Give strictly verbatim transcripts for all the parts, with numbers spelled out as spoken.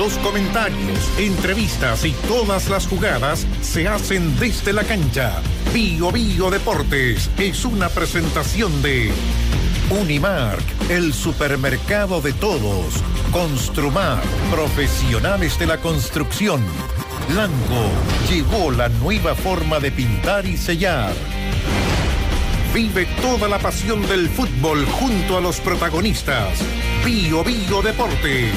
Los comentarios, entrevistas y todas las jugadas se hacen desde la cancha. Bio Bio Deportes es una presentación de Unimark, el supermercado de todos. Construmar, profesionales de la construcción. Lango llegó la nueva forma de pintar y sellar. Vive toda la pasión del fútbol junto a los protagonistas. Bio Bio Deportes.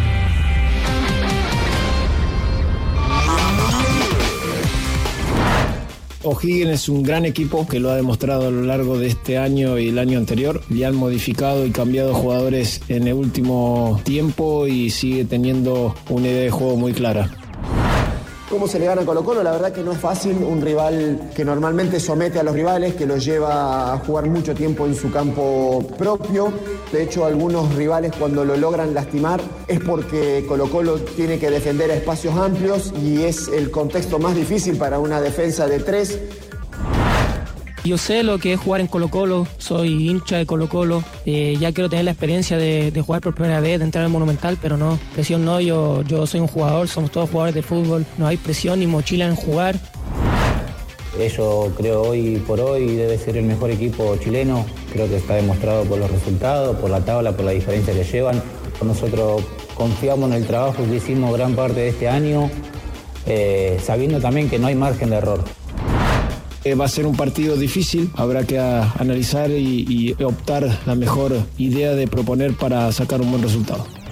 O'Higgins es un gran equipo que lo ha demostrado a lo largo de este año y el año anterior. Le han modificado y cambiado jugadores en el último tiempo y sigue teniendo una idea de juego muy clara. ¿Cómo se le gana a Colo-Colo? La verdad que no es fácil, un rival que normalmente somete a los rivales, que los lleva a jugar mucho tiempo en su campo propio. De hecho, algunos rivales cuando lo logran lastimar es porque Colo-Colo tiene que defender a espacios amplios y es el contexto más difícil para una defensa de tres. Yo sé lo que es jugar en Colo-Colo, soy hincha de Colo-Colo, eh, ya quiero tener la experiencia de, de jugar por primera vez, de entrar al Monumental, pero no, presión no, yo, yo soy un jugador, somos todos jugadores de fútbol, no hay presión ni mochila en jugar. Ellos creo hoy por hoy debe ser el mejor equipo chileno, creo que está demostrado por los resultados, por la tabla, por la diferencia que llevan. Nosotros confiamos en el trabajo que hicimos gran parte de este año, eh, sabiendo también que no hay margen de error. Va a ser un partido difícil, habrá que a, analizar y, y optar la mejor idea de proponer para sacar un buen resultado.